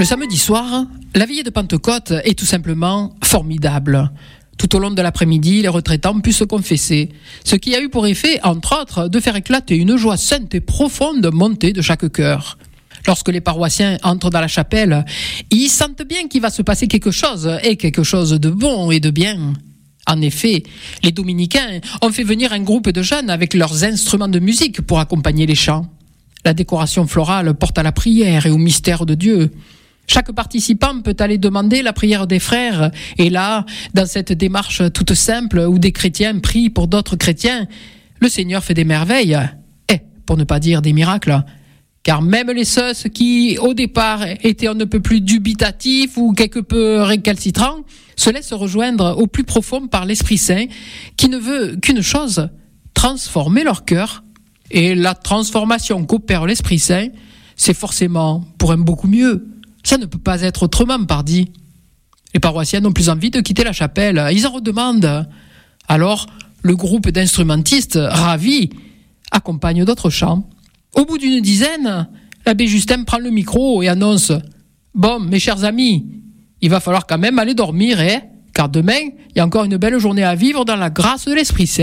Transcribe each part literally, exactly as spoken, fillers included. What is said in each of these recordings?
Le samedi soir, la veillée de Pentecôte est tout simplement formidable. Tout au long de l'après-midi, les retraitants puissent se confesser, ce qui a eu pour effet, entre autres, de faire éclater une joie sainte et profonde montée de chaque cœur. Lorsque les paroissiens entrent dans la chapelle, ils sentent bien qu'il va se passer quelque chose, et quelque chose de bon et de bien. En effet, les dominicains ont fait venir un groupe de jeunes avec leurs instruments de musique pour accompagner les chants. La décoration florale porte à la prière et au mystère de Dieu. Chaque participant peut aller demander la prière des frères, et là, dans cette démarche toute simple où des chrétiens prient pour d'autres chrétiens, le Seigneur fait des merveilles, et pour ne pas dire des miracles. Car même les seuls qui, au départ, étaient on ne peut plus dubitatifs ou quelque peu récalcitrants, se laissent rejoindre au plus profond par l'Esprit Saint, qui ne veut qu'une chose, transformer leur cœur. Et la transformation qu'opère l'Esprit Saint, c'est forcément pour un beaucoup mieux. Ça ne peut pas être autrement, pardi. Les paroissiens n'ont plus envie de quitter la chapelle, ils en redemandent. Alors, le groupe d'instrumentistes, ravis, accompagne d'autres chants. Au bout d'une dizaine, l'abbé Justin prend le micro et annonce « Bon, mes chers amis, il va falloir quand même aller dormir, hein, car demain, il y a encore une belle journée à vivre dans la grâce de l'Esprit Saint. »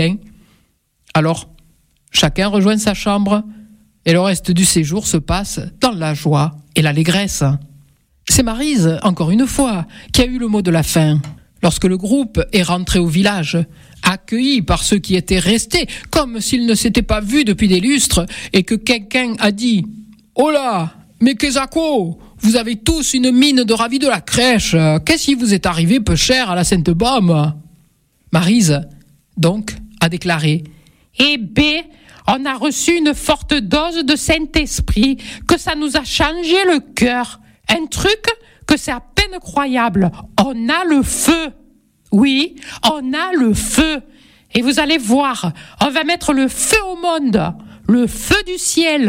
Alors, chacun rejoint sa chambre et le reste du séjour se passe dans la joie et l'allégresse. C'est Maryse, encore une fois, qui a eu le mot de la fin. Lorsque le groupe est rentré au village, accueilli par ceux qui étaient restés, comme s'ils ne s'étaient pas vus depuis des lustres, et que quelqu'un a dit « Oh là, mais Kezako, vous avez tous une mine de ravis de la crèche, qu'est-ce qui vous est arrivé peu cher à la Sainte-Baume ?» Maryse, donc, a déclaré « Eh ben, on a reçu une forte dose de Saint-Esprit, que ça nous a changé le cœur. Un truc que c'est à peine croyable. On a le feu. Oui, on a le feu. Et vous allez voir, on va mettre le feu au monde, le feu du ciel. »